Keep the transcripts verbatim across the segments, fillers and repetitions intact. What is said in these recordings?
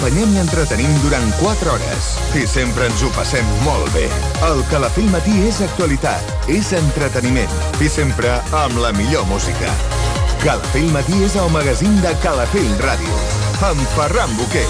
Acompanyem i entretenim durant quatre hores i sempre ens ho passem molt bé. El Calafell Matí és actualitat, és entreteniment i sempre amb la millor música. Calafell Matí és el magazín de Calafell Ràdio, amb Ferran Boquer.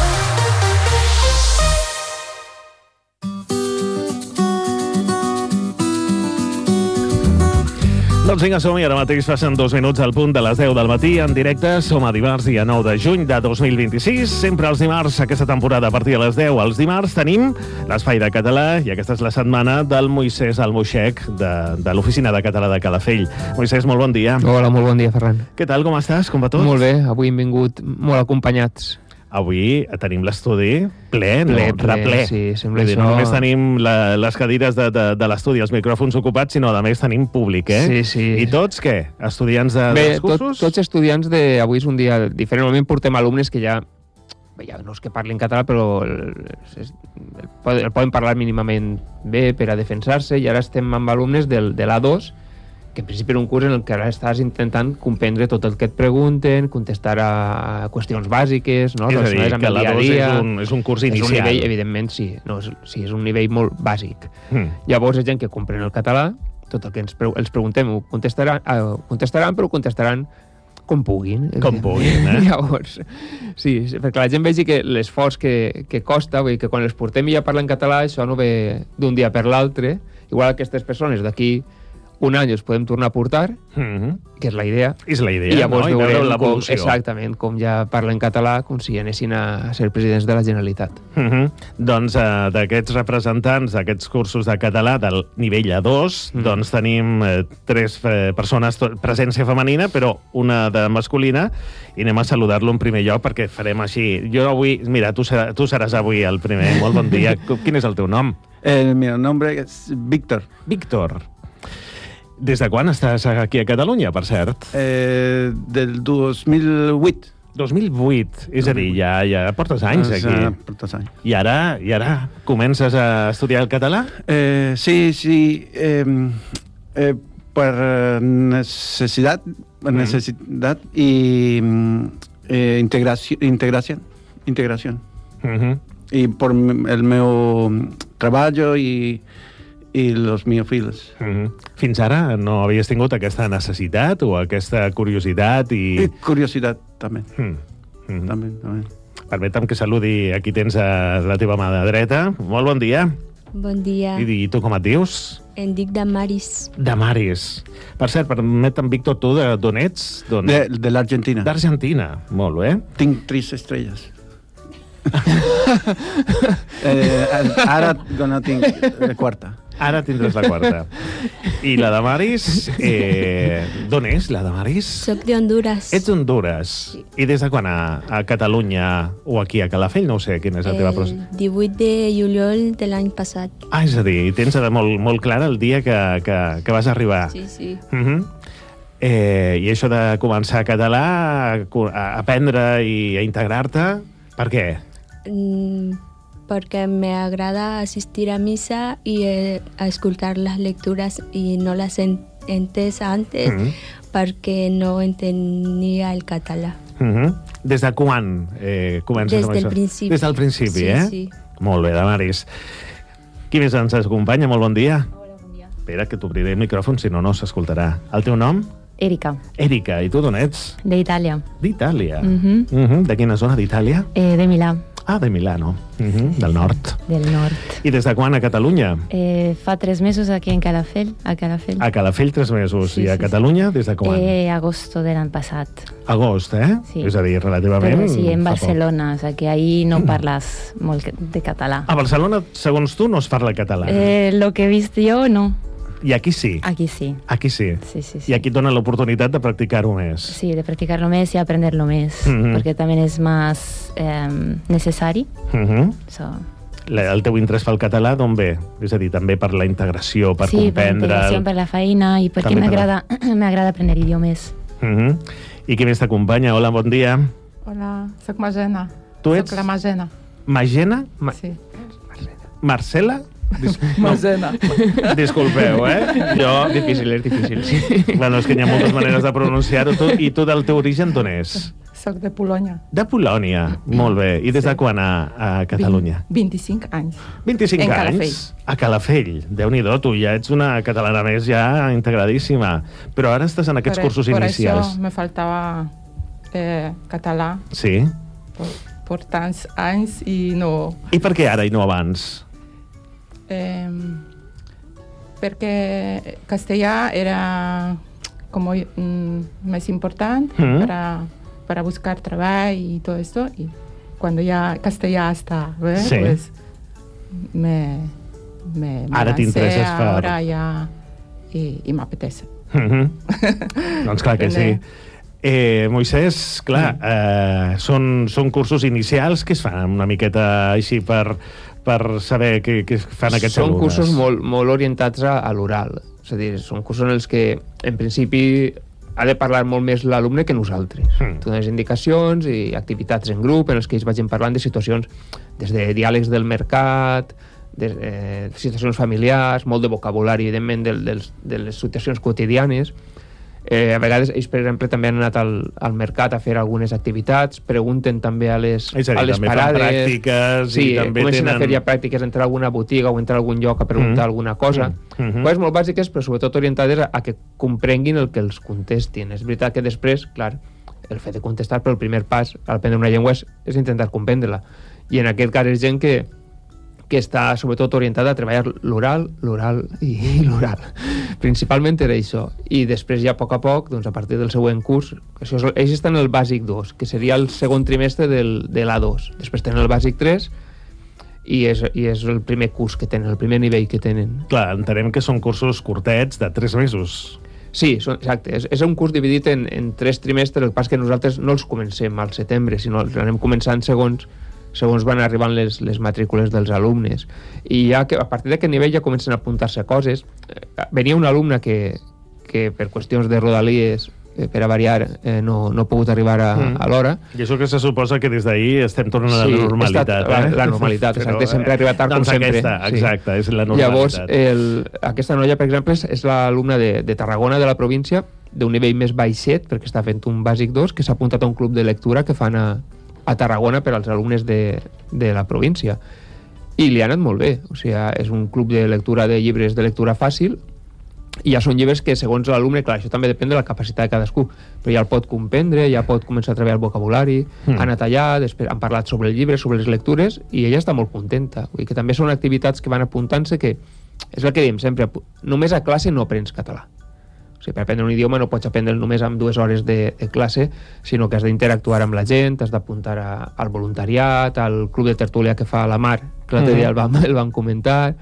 Doncs vinga, som-hi. Ara mateix passen dos minuts al punt de les deu del matí. En directe som a dimarts, dia nou de juny de dos mil vint-i-sis. Sempre els dimarts, aquesta temporada, a partir de les deu, els dimarts, tenim l'Espai de Català, i aquesta és la setmana del Moisès Almoixec, de, de l'Oficina de Català de Calafell. Moisès, molt bon dia. Hola, molt bon dia, Ferran. Què tal, com estàs? Com va tot? Molt bé, avui hem vingut molt acompanyats. Avui tenim l'estudi ple, no? Ple, ple, reple. sí, sembla dir, això... No només tenim la, les cadires de, de, de l'estudi, els micròfons ocupats, sinó a més tenim públic, eh? Sí, sí. I tots, què? Estudiants de, Bé, dels cursos? Tot, tots estudiants de... Avui és un dia diferent. Normalment portem alumnes que ja... ja no és que parlin català, però el, el, el, el poden parlar mínimament bé per a defensar-se, i ara estem amb alumnes del, de l'A dos, que en principi era un curs en el que ara estàs intentant comprendre tot el que et pregunten, contestar a qüestions bàsiques, no? És a dir, que l'A dos és un, és un curs inicial. És un nivell, evidentment, sí. No, és, sí, és un nivell molt bàsic. Mm. Llavors, és gent que comprèn el català, tot el que ens pre els preguntem ho contestaran, eh, contestaran, però ho contestaran com puguin. Com puguin, eh? Llavors, sí, perquè la gent vegi que l'esforç que, que costa, vull dir que quan els portem i ja parlen català, això no ve d'un dia per l'altre. Igual aquestes persones d'aquí un any els podem tornar a portar, mm-hmm. que és la idea. És la idea, I llavors no? I veure com, l'evolució. Exactament, com ja parlen català, com si anessin a ser presidents de la Generalitat. Mm-hmm. Doncs uh, d'aquests representants d'aquests cursos de català del nivell A dos, mm. doncs tenim eh, tres eh, persones, presència femenina, però una de masculina, i anem a saludar-lo en primer lloc perquè farem així. Jo avui, mira, tu, serà, tu seràs avui el primer. Molt bon dia. Quin és el teu nom? El meu nom és Víctor. Víctor. Des de quan estàs aquí a Catalunya, per cert? Eh, del dos mil vuit. dos mil vuit, és a dir, ja, ja portes anys aquí. Ja portes anys. I ara, I ara comences a estudiar el català? Eh, sí, sí. Eh, eh, per necessitat, per necessitat mm. i eh, integració, integració, integració. Mm-hmm. I per el meu treball i i els meus fills. Mm-hmm. Fins ara no havies tingut aquesta necessitat o aquesta curiositat? I, I curiositat, també. Mm-hmm. també, també. Permetem que saludi a qui tens a la teva mà de dreta. Molt bon dia. Bon dia. I, i tu com et dius? Em dic Damaris. Damaris. Per cert, permetem, Víctor, tu d'on ets? De, de l'Argentina. D'Argentina, molt bé. Tinc tres estrelles. eh, ara no tinc la quarta. Ara tindràs la quarta. I la Damaris, eh, d'on és la Damaris? Soc d'Honduras. Ets d'Honduras. Sí. I des de quan a, a Catalunya o aquí a Calafell? No ho sé, quina és la teva procés? El divuit de juliol de l'any passat. Ah, és a dir, tens molt, molt clar el dia que, que, que vas arribar. Sí, sí. Uh-huh. eh, I això de començar català, a, a aprendre i a integrar-te, per què? Mm, porque me agrada asistir a misa y eh, a escuchar las lecturas y no las entendí antes mm-hmm. perquè no entenia el català. Mm-hmm. Des de quan eh, comences Des amb del això? principi. Des del principi, sí, eh? Sí. Molt bé, Damaris. Qui més ens acompanya? Molt bon dia. Hola, bon dia. Espera, que t'obriré el micròfon, si no, no s'escoltarà. El teu nom? Erika. Erika. I tu d'on ets? D'Itàlia. D'Itàlia. Mm-hmm. Mm-hmm. De quina zona d'Itàlia? Eh, de Milà. Ah, de Milano, mm-hmm. del nord. Del nord. I des de quan a Catalunya? Eh, fa tres mesos aquí en Calafell. A Calafell, a Calafell tres mesos. Sí, I a sí, Catalunya des de quan? Eh, agosto de l'any passat. Agost, eh? Sí. És a dir, relativament... Però sí, en Barcelona, poc. o sea, que ahí no parles molt de català. A Barcelona, segons tu, no es parla català. Eh, lo que he vist jo, no. I aquí sí? Aquí sí. Aquí sí. Sí, sí, sí. I aquí et dona l'oportunitat de practicar-ho més. Sí, de practicar-lo més i aprender-lo més, mm-hmm. perquè també és més eh, necessari. Mm-hmm. So. El teu interès pel català d'on ve? És a dir, també per la integració, per sí, comprendre... Sí, per la integració, per la feina i perquè m'agrada la... aprendre idiomes. Mm-hmm. I qui més t'acompanya? Hola, bon dia. Hola, soc Magena. Tu ets? Soc la Magena. Magena? Ma... Sí. Marcela? Dis... Magena. No. Disculpeu, eh? Jo... Difícil, és difícil, sí. Bueno, és que hi ha moltes maneres de pronunciar-ho. Tu, I tu del teu origen d'on és? Soc de Polònia. De Polònia, molt bé. I des de quan a, a Catalunya? vint-i-cinc anys. vint-i-cinc En anys? Calafell. A Calafell. Déu-n'hi-do, tu ja ets una catalana més ja integradíssima. Però ara estàs en aquests Per- cursos por inicials. això me faltava eh, català Sí? por, por tants anys i no... I per què ara i no abans? Eh, perquè castellà era com mm, més important Mm. para, para buscar treball y todo esto. Y cuando ya castellà está, ¿ves? Sí. Pues me, me, me Ara lancé t'interesses per- ahora ya y, y me apetece. Mm-hmm. Doncs clar que sí. Eh, Moisès, clar, eh, són, són cursos inicials que es fan una miqueta així per, per saber què, què fan aquests Són alumnes. cursos molt, molt orientats a, a l'oral. És a dir, són cursos en els que, en principi, ha de parlar molt més l'alumne que nosaltres. Mm. Tu dones indicacions i activitats en grup en els que ells vagin parlant de situacions des de diàlegs del mercat, de eh, situacions familiars, molt de vocabulari, evidentment, de, de, de les situacions quotidianes. Eh, a vegades ells, per exemple, també han anat al, al mercat a fer algunes activitats, pregunten també a les, És a dir, a les també fan parades. pràctiques sí, i també comencen tenen... a fer ja pràctiques, entrar a alguna botiga o entrar a algun lloc a preguntar Mm. alguna cosa. Mm. Mhm. Coses molt bàsiques, però sobretot orientades a, a que comprenguin el que els contestin. És veritat que després, clar, el fet de contestar, però el primer pas a aprendre una llengua és, és intentar comprendre-la. I en aquest cas és gent que que està sobretot orientada a treballar l'oral, l'oral i, i l'oral. Principalment era això. I després ja a poc a poc, doncs a partir del següent curs, això és, ells estan en el bàsic dos, que seria el segon trimestre del, de l'A dos. Després tenen el bàsic tres i és, i és el primer curs que tenen, el primer nivell que tenen. Clar, entenem que són cursos curtets de tres mesos. Sí, són, exacte. És, és un curs dividit en, en tres trimestres, el pas que nosaltres no els comencem al setembre, sinó els anem començant segons segons van arribant les, les matrícules dels alumnes. I ja que a partir d'aquest nivell ja comencen a apuntar-se coses. Eh, venia un alumne que, que per qüestions de rodalies, eh, per a variar, eh, no, no ha pogut arribar a, Mm. a l'hora. I això que se suposa que des d'ahir estem tornant a Sí, la normalitat. està- la- eh? la normalitat, exacte, Però, sempre arriba tard, doncs com sempre. Aquesta, Sí. exacte, és la normalitat. Llavors, el, aquesta noia, per exemple, és, és l'alumna de, de Tarragona, de la província, d'un nivell més baixet, perquè està fent un bàsic dos, que s'ha apuntat a un club de lectura que fan a, a Tarragona per als alumnes de, de la província. I li ha anat molt bé. O sigui, és un club de lectura de llibres de lectura fàcil, i ja són llibres que, segons l'alumne, clar, això també depèn de la capacitat de cadascú, però ja el pot comprendre, ja pot començar a treballar el vocabulari, Mm. ha anat allà, després han parlat sobre el llibre, sobre les lectures, i ella està molt contenta. Vull dir que també són activitats que van apuntant-se que, és el que diem sempre, només a classe no aprens català. O sigui, per aprendre un idioma no pots aprendre només amb dues hores de, de classe, sinó que has d'interactuar amb la gent, has d'apuntar a- al voluntariat, al club de tertúlia que fa la Mar, que l'altre dia el vam, el vam comentar,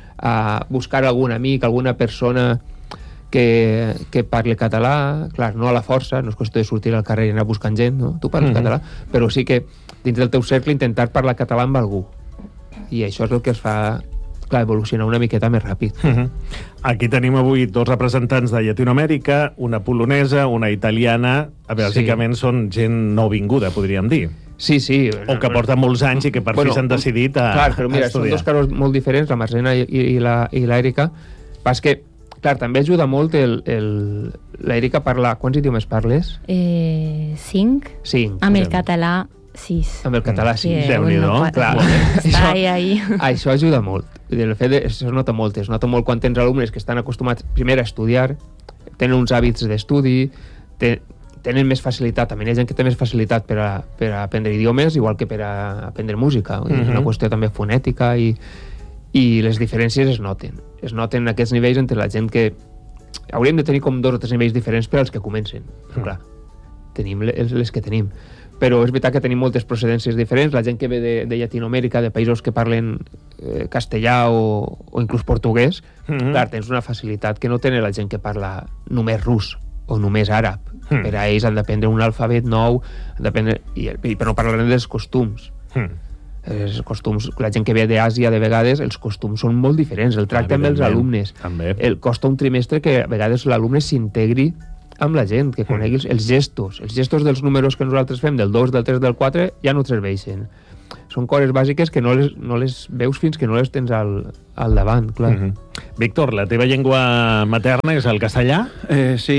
a buscar algun amic, alguna persona que, que parli català, clar, no a la força, no és qüestió de sortir al carrer i anar buscant gent, no? Tu parles Mhm. català, però sí que dins del teu cercle intentar parlar català amb algú. I això és el que es fa, clar, evolucionar una miqueta més ràpid. Uh -huh. Aquí tenim avui dos representants de Llatinoamèrica, una polonesa, una italiana. Bàsicament sí. Són gent nouvinguda, podríem dir. Sí, sí. O que porten molts anys i que per fi s'han decidit a, clar, però mira, a són estudiar. dos casos molt diferents, la Marzena i, i, la, i l'Èrica. Pas que, clar, també ajuda molt el, el, l'Èrica parla... Quants idiomes parles? Eh, cinc. Cinc. Amb el Podem. català, sis. Amb el català, sí. eh, Déu-n'hi-do, uno, clar. Està ahí, ahí. Això ajuda molt. El fet de, això es nota molt. Es nota molt quan tens alumnes que estan acostumats, primer, a estudiar, tenen uns hàbits d'estudi, te, tenen més facilitat. També hi ha gent que té més facilitat per a, per a aprendre idiomes, igual que per a aprendre música. Uh -huh. És una qüestió també fonètica i, i les diferències es noten. Es noten aquests nivells entre la gent que... Hauríem de tenir com dos o tres nivells diferents per als que comencen. Però, clar, tenim les, les que tenim. Però és veritat que tenim moltes procedències diferents. La gent que ve de, de Llatinoamèrica, de països que parlen eh, castellà o, o inclús portuguès, Mhm. clar, tens una facilitat que no tenen la gent que parla només rus o només àrab. Mm. Per a ells han d'aprendre un alfabet nou, han d'aprendre, i, i per no parlar dels costums. Mm. Els costums, la gent que ve d'Àsia, de vegades, els costums són molt diferents. El tracte amb els Evidentment, alumnes. també. El, costa un trimestre que a vegades l'alumne s'integri amb la gent, que conegui els, els gestos. Els gestos dels números que nosaltres fem, del dos, del tres, del quatre, ja no et serveixen. Són coses bàsiques que no les, no les veus fins que no les tens al, al davant, clar. Mm -hmm. Víctor, la teva llengua materna és el castellà? Eh, sí,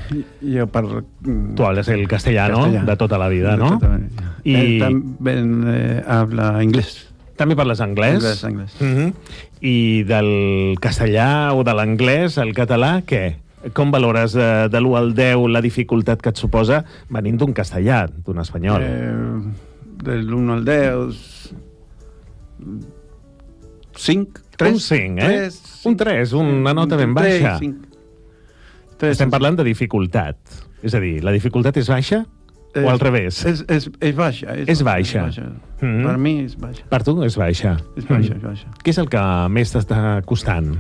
Jo parlo... Tu hablas el castellano Castellà. de tota la vida, no? Tota la vida. I- Él también eh, habla inglés. També parles anglès? Anglès, anglès. Mhm. I del castellà o de l'anglès al català, què? Com valores de, de l'u al deu la dificultat que et suposa venint d'un castellà, d'un espanyol? Eh, del uno al deu... cinc, tres. Un cinc, eh? tres, Un tres, una nota ben tres, baixa. cinc. Tres, Estem parlant de dificultat. És a dir, la dificultat és baixa o al revés? És, és, és baixa. És, És baixa. És baixa. Mhm. Per mi és baixa. Per tu és baixa. És baixa, Mhm. és baixa. Què és el que més t'està costant?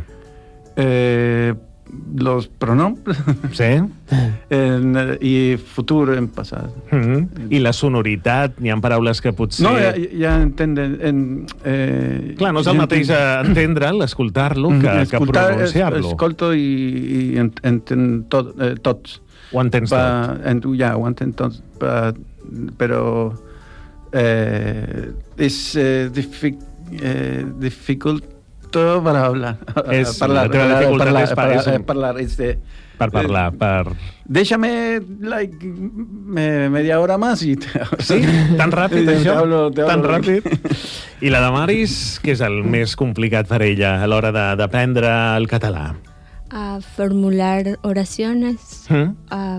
Eh, los pronombres Sí? en, eh, i futur en passat. Mhm. I la sonoritat, n'hi ha paraules que potser... No, ja, ja entenen... En, eh, Clar, no és el ja mateix entenc- entendre'l, escoltar-lo, que, que Escoltar, es- pronunciar-lo. Escolto i, i ent- entenc tot, eh, tots. Ho entens Pa- tot. en, ja, ho entenc tot, pa, però eh, és eh, dific, eh, dificulto per hablar. És- parlar, la teva parlar, dificultat parlar, és pa- parlar, és un- eh, parlar, és de, Per parlar, per... Déjame like, me, media hora más y te... Sí? Tan ràpid, Te això? hablo- te Tan hablo- ràpid? I la de Maris, què és el més complicat per ella a l'hora de- d'aprendre el català? A formular oraciones, Mm? a,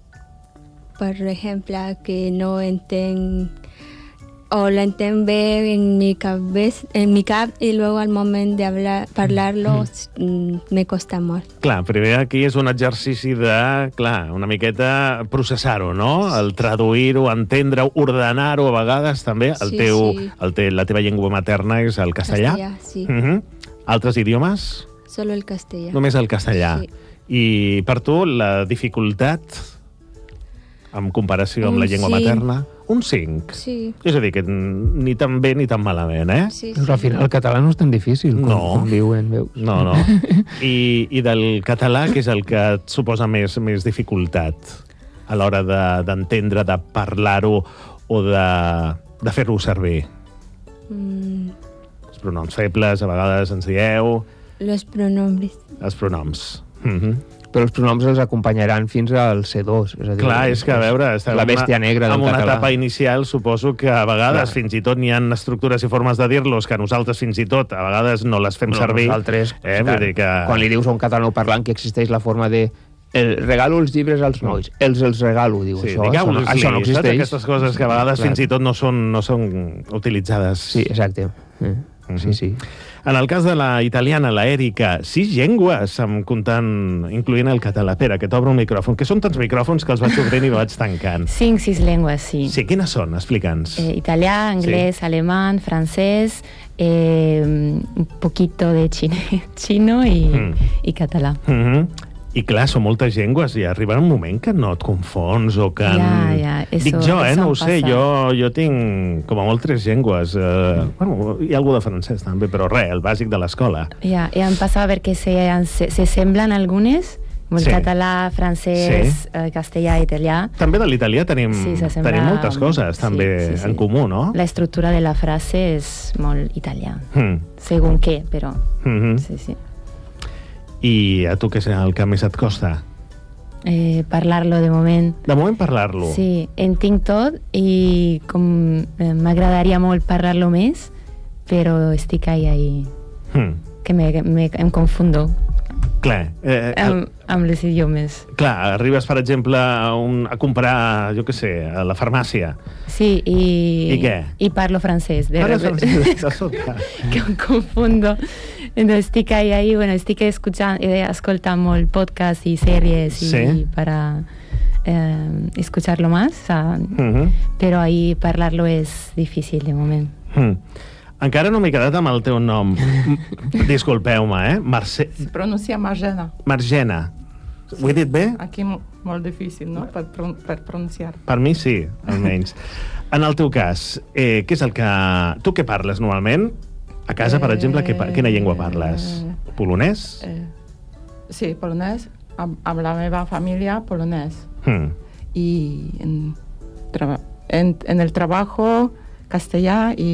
por ejemplo, que no entiendo o la entiendo en mi cabeza, en mi cap y luego al momento de hablar, hablarlo mm, me costa molt. Clar, primer aquí és un exercici de, clar, una miqueta processar-ho, no? El traduir-ho, entendre-ho, ordenar-ho a vegades també. El Sí, teu, sí. el te, la teva llengua materna és el castellà? Castellà, sí. Mhm. Altres idiomes? Solo el castellà. Només el castellà. Sí. I per tu la dificultat en comparació amb Un la llengua cinc. materna? Un cinc. Sí, És a dir, que ni tan bé ni tan malament, eh? sí, Però al sí. final el català no és tan difícil com, No. com diuen, veus? No, no. I, I del català, què és el que et suposa més, més dificultat a l'hora de- d'entendre, de, de parlar-ho o de, de fer-lo servir? Mm, Els pronoms febles, a vegades ens dieu, los pronombres. els pronoms. Mhm. Però els pronoms els acompanyaran fins al C dos. És a dir, Clar, és que, a veure, estem la en una- bèstia negra del en una català. etapa inicial, suposo que a vegades Clar. fins i tot n'hi ha estructures i formes de dir-los que nosaltres fins i tot a vegades no les fem No, servir. Nosaltres, eh? Vull dir que... quan li dius a un català parlant que existeix la forma de el regalo els llibres als nois, els els regalo, diu, Sí, això, això, no, digueu-los-li, això no saps? existeix. Aquestes coses que a vegades Clar. fins i tot no són, no són utilitzades. Sí, exacte. Eh. Mhm. Sí, sí. En el cas de la italiana, la Erika, sis llengües, em comptant, incloent el català. Pere, que t'obre un micròfon, que són tants micròfons que els vaig obrint i vaig tancant. Cinc, sis lenguas, sí. Sí, quines són? Explica'ns. Eh, italiano, inglés, alemán, francés, eh, un poquito de chine- chino y, Mm. y catalán. Mhm. I clar, són moltes llengües i arriba un moment que no et confons o que... Ja, ja, eso- Dic jo, eh? eso No em ho sé, passa. jo, jo tinc com a molt tres llengües. Eh, bueno, hi ha algú de francès també, però res, el bàsic de l'escola. Ya, y han pasado a ver que se, han- se, se semblan algunas, como el Sí. catalán, francés, eh, castellà, italià. També de l'italià tenim, Sí, s'assembla tenim moltes coses sí, també sí, sí. en comú, no? La estructura de la frase es molt italià, Mm. según qué, pero Mhm. sí, sí. I a tu què és el que més et costa? Eh, parlar-lo de moment. De moment parlar-lo. Sí, entenc tot i com eh, m'agradaria molt parlar-lo més, però estic ahí, ahí Mm. que me, me, em confundo Clar, eh, el, amb, amb les idiomes. clar, arribes, per exemple, a, un, a comprar, jo què sé, a la farmàcia. Sí, i... I què? I parlo francès. De Parles repente. francès, de sobte. Que em confundo. Entonces estic ahí, ahí, bueno, estic escuchando, eh, escoltant molt podcasts i sèries y Sí. para eh, escucharlo más, o sea, Mhm. pero ahí parlarlo es difícil de moment. Mm. Encara no m'he quedat amb el teu nom. M- Disculpeu-me, eh? Marce... Se pronuncia Marjana. Margena. Ho he dit bé? Aquí mo- molt difícil, no?, per, pro- per pronunciar. Per mi sí, almenys. En el teu cas, eh, què és el que... Tu què parles normalment? A casa, per exemple, què, pa- quina llengua parles? Polonès? Eh, sí, polonès, amb, amb la meva família polonès. Mm. Y en, traba- en, en el trabajo castellà y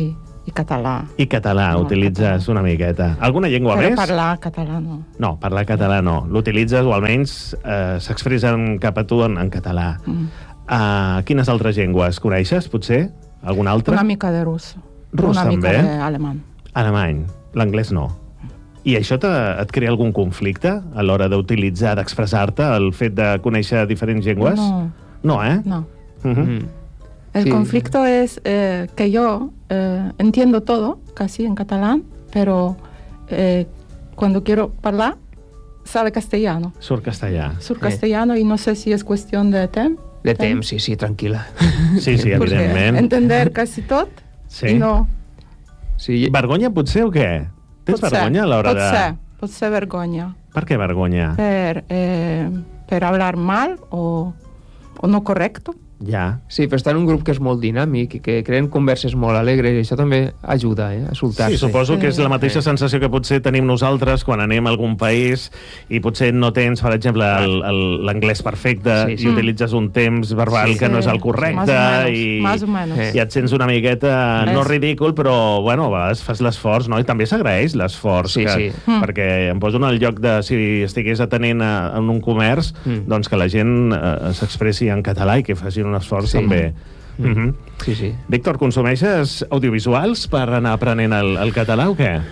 i català. I català, No, utilitzes català. una miqueta. Alguna llengua Però més? parlar català no. No, parlar català no. L'utilitzes o almenys eh, s'expressen cap a tu en, en català. Mm. Uh, quines altres llengües coneixes, potser? Alguna altra? Una mica de rus. Rus, una també? mica d'alemany. Alemany. L'anglès no. I això te, et crea algun conflicte a l'hora d'utilitzar, d'expressar-te, el fet de conèixer diferents llengües? No, No, eh? no. Uh -huh. Mm. El Sí. conflicto es eh, que yo eh, entiendo todo, casi en catalán, pero eh, cuando quiero hablar, sale castellano. Surt castellà. Sur Sí. castellano y no sé si es cuestión de tem. De temps, sí, sí, tranquil·la. Sí, sí, Porque evidentment. entender casi tot Sí. y no... Sí, Vergonya, potser, o què? Tens pot vergonya ser, a l'hora pot de... Ser, pot ser vergonya. Per què vergonya? Per, eh, per hablar mal o, o no correcto. Ja. sí, però està en un grup que és molt dinàmic i que creen converses molt alegres i això també ajuda, eh, a soltar-se. Sí, suposo que és la mateixa Sí. sensació que potser tenim nosaltres quan anem a algun país i potser no tens, per exemple, el- el- l'anglès perfecte Sí, sí. i utilitzes un temps verbal Sí, que no és el Más correcte o menos, i, más o menos. Eh. i et sents una miqueta, no És- ridícul, però, bueno, a vegades fas l'esforç, no? I també s'agraeix l'esforç. Sí, que, sí. Mm. Perquè em poso en el lloc de, si estigués atenent a, en un comerç, Mm. doncs que la gent eh, s'expressi en català i que facin un esforç Sí. també. Mm. Mhm. Sí, sí. Víctor, consumeixes audiovisuals per anar aprenent el, el català o què?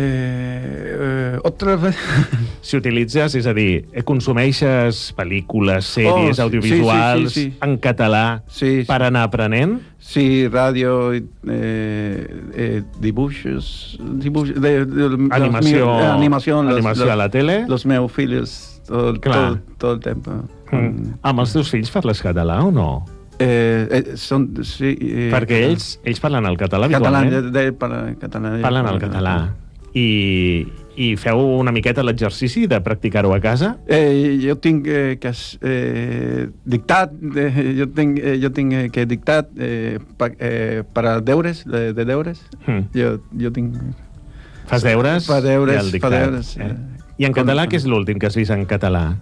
Eh, eh, otra vez. Si utilitzes, és a dir, eh, consumeixes pel·lícules, sèries, Oh, sí, audiovisuals sí, sí, sí. en català Sí, per anar aprenent? sí, radio, eh, eh, dibuixos, dibuixos de, de, de, Animació, los, eh, animación, los, animació los, a la tele? los meus filhos, todo, Clar. todo, todo el tiempo. Mm. Amb els teus fills parles català o no? Eh, eh, son, sí, eh, Perquè ells, ells parlen el català català, habitualment. de, de, para, català, Parlen el català. I, I feu una miqueta l'exercici de practicar-ho a casa? Eh, jo tinc eh, que eh, dictat, eh, jo tinc, eh, jo tinc eh, que dictat eh, pa, eh, per a deures, de, de deures. Mm. Jo, jo tinc... Fas deures? Fa deures, i el dictat, fa deures, Eh? eh. I en català, què és l'últim que has vist en català?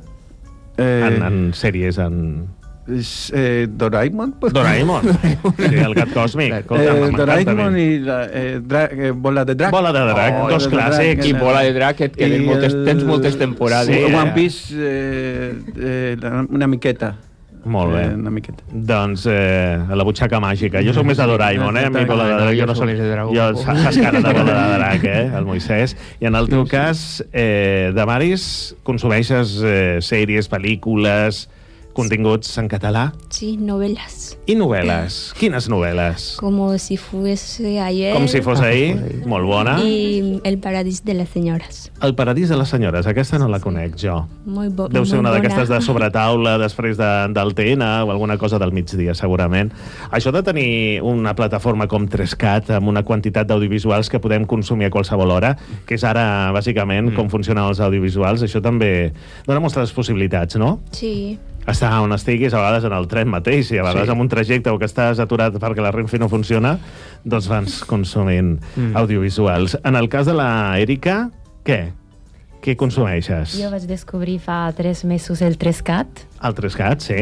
Eh, En, en sèries, en... és, eh, Doraemon? Pues. Doraemon. Sí, el gat còsmic. Escolta, Eh, m'encanta a Doraemon mi. i la, eh, dra, eh, Bola de Drac. Bola de Drac, Oh, dos Bola de clàssics. Drac, I eh, Bola de Drac, que I tens moltes, el- tens moltes temporades. Sí, One eh? Piece, eh, eh, la- una miqueta. Molt bé. Eh, una miqueta. Doncs eh, a la butxaca màgica. Jo sóc més de Doraemon, eh? A mi Bola de No, Drac, jo jo no sóc soc... més de Dragon Jo Ball. fa- fas cara de Bola de Drac, eh? El Moisès. I en el teu cas, eh, Damaris, consumeixes eh, sèries, pel·lícules, continguts en català Sí, novelas. i novel·les. Quines novel·les? Como si fuese ayer. Com si fos ahir, molt bona. Y El Paradís de las Señoras. El Paradís de les Senyores, aquesta no la conec jo. Muy bo Deu ser muy una bona. d'aquestes de sobretaula després de, del T N o alguna cosa del migdia, segurament. Això de tenir una plataforma com tres cat amb una quantitat d'audiovisuals que podem consumir a qualsevol hora, que és ara, bàsicament, mm. com funcionen els audiovisuals, això també dona moltes possibilitats, no? Sí. Estar on estiguis, a vegades en el tren mateix, i a vegades Sí. en un trajecte o que estàs aturat perquè la Renfe no funciona, doncs vas consumint Mm. audiovisuals. En el cas de la Erika, què? Què consumeixes? Jo vaig descobrir fa tres mesos el tres cat El tres cat, sí.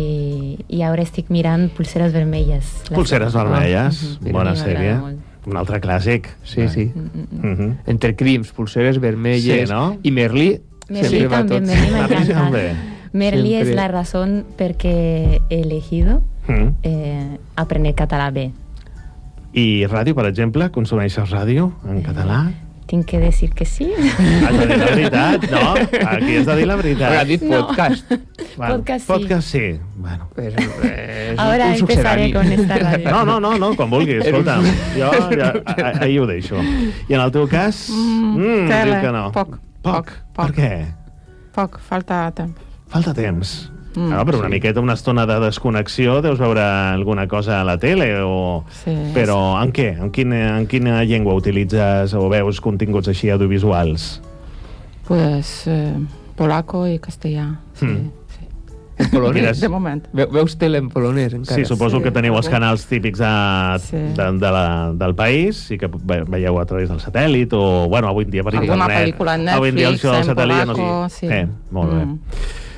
i, i ara estic mirant Pulseres Vermelles. La Pulseres sèrie. vermelles, Mhm. bona A mi m'agrada sèrie. molt. Un altre clàssic. Sí, sí. Mm, mm, mm. Mhm. Entre crims, pulseres vermelles Sí, no? i Merlí. Merlí sempre va també, tot. Merlí Merlí m'encanta. també. Merlí Sempre. és la raó perquè he elegido Mm. eh, aprender català bé. I ràdio, per exemple, consumeixes ràdio en català? Tinc que dir que sí. Has de dir la veritat, no? Aquí has de dir la veritat. Ara ha dit No. podcast. Bueno, podcast sí. Podcast sí. Bueno. Pues, eh, és Ahora un empezaré succedani. con esta radio. No, no, no, no, quan vulguis, escolta. Jo ja, a- ahir ho deixo. I en el teu cas? Mm, diu tele, que no. poc, Poc? poc, Per poc. què? Poc, falta temps. Falta temps. Mm, no, però una sí. miqueta, una estona de desconnexió, deus veure alguna cosa a la tele o... Sí. Però en què? En quina, en quina llengua utilitzes o veus continguts així audiovisuals? Pues eh, polaco i castellà. Sí, Mm. sí. En polonès. Mires- De moment. Ve- Veus tele en polonès, encara? Sí, suposo Sí, que teniu els algú. canals típics de, Sí. de, de la, del país i que ve- veieu a través del satèl·lit o, bueno, avui en dia per Alguna internet. pel·lícula en Avui en dia Netflix, això del en satèl·lit ja polaco, no... sí. Eh, molt bé. Mm.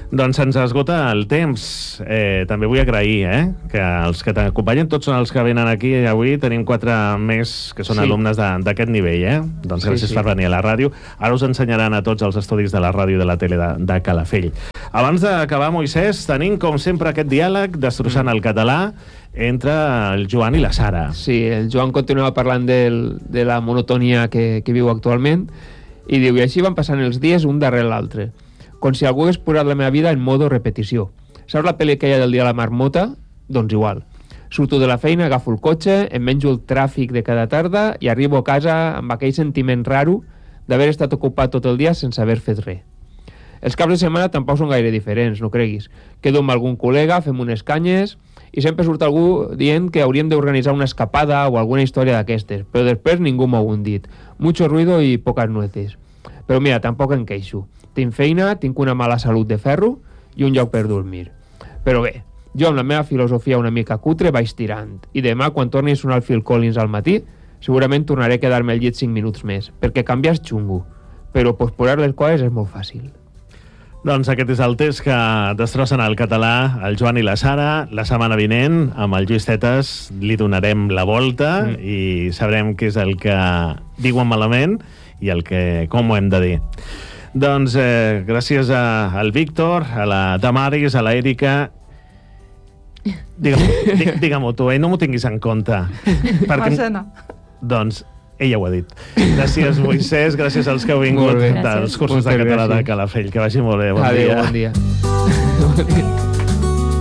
Doncs se'ns esgota el temps. Eh, també vull agrair eh, que els que t'acompanyen, tots són els que venen aquí avui. Tenim quatre més que són Sí. alumnes de- d'aquest nivell. Eh? Doncs Sí, gràcies sí. per venir a la ràdio. Ara us ensenyaran a tots els estudis de la ràdio i de la tele de, de Calafell. Abans d'acabar, Moisès, tenim, com sempre, aquest diàleg destrossant Mm. el català entre el Joan i la Sara. Sí, el Joan continuava parlant del, de la monotonia que, que viu actualment i diu, i així van passant els dies un darrere l'altre, com si algú hagués posat la meva vida en modo repetició. Saps la pel·li aquella del dia de la marmota? Doncs igual. Surto de la feina, agafo el cotxe, em menjo el tràfic de cada tarda i arribo a casa amb aquell sentiment raro d'haver estat ocupat tot el dia sense haver fet res. Els caps de setmana tampoc són gaire diferents, no creguis. Quedo amb algun col·lega, fem unes canyes i sempre surt algú dient que hauríem d'organitzar una escapada o alguna història d'aquestes, però després ningú m'ho ha dit. Mucho ruido i poques nueces. Però mira, tampoc em queixo. Tinc feina, tinc una mala salut de ferro i un lloc per dormir. Però bé, jo amb la meva filosofia una mica cutre vaig tirant i demà quan torni a sonar el Phil Collins al matí segurament tornaré a quedar-me al llit cinc minuts més, perquè canviar és xungo, però posposar les coses és molt fàcil. Doncs aquest és el test que destrossen el català el Joan i la Sara. La setmana vinent, amb el Lluís Tetes, li donarem la volta mm. i sabrem què és el que diuen malament i el que, com ho hem de dir. Doncs eh, gràcies a, al Víctor, a la Damaris, a la Erika. Digue-m'ho digue, digue tu, eh? No m'ho tinguis en compte. Perquè... Marcena. Doncs ella ho ha dit. Gràcies, Moisès, gràcies als que heu vingut Molt bé. dels cursos Moltes de català gràcies. de Calafell. Que vagi molt bé. Bon Adéu, dia. bon dia. Bon dia.